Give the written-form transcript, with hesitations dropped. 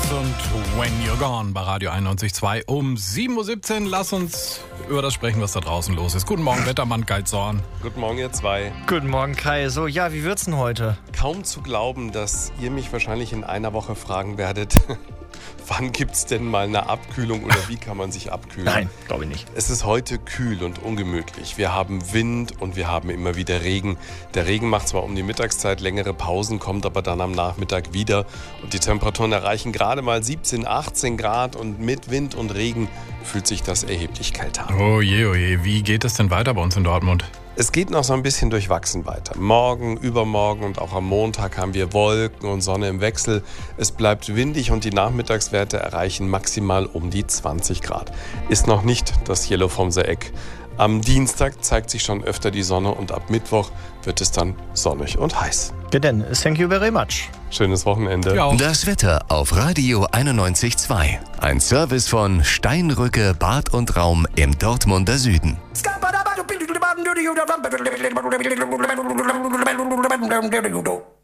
und When You're Gone bei Radio 91.2 um 7.17 Uhr. Lass uns über das sprechen, was da draußen los ist. Guten Morgen, Wettermann Kai Zorn. Guten Morgen, ihr zwei. Guten Morgen, Kai. So, ja, wie wird's denn heute? Kaum zu glauben, dass ihr mich wahrscheinlich in einer Woche fragen werdet, wann gibt's denn mal eine Abkühlung oder wie kann man sich abkühlen? Nein, glaube ich nicht. Es ist heute kühl und ungemütlich. Wir haben Wind und wir haben immer wieder Regen. Der Regen macht zwar um die Mittagszeit längere Pausen, kommt aber dann am Nachmittag wieder. Und die Temperaturen erreichen gerade mal 17, 18 Grad und mit Wind und Regen fühlt sich das erheblich kälter an. Oh je, wie geht es denn weiter bei uns in Dortmund? Es geht noch so ein bisschen durchwachsen weiter. Morgen, übermorgen und auch am Montag haben wir Wolken und Sonne im Wechsel. Es bleibt windig und die Nachmittagswerte erreichen maximal um die 20 Grad. Ist noch nicht das Yellow from the Egg. Am Dienstag zeigt sich schon öfter die Sonne und ab Mittwoch wird es dann sonnig und heiß. Good then. Thank you very much. Schönes Wochenende. Ja. Das Wetter auf Radio 91.2. Ein Service von Steinrücke Bad und Raum im Dortmunder Süden. Scabba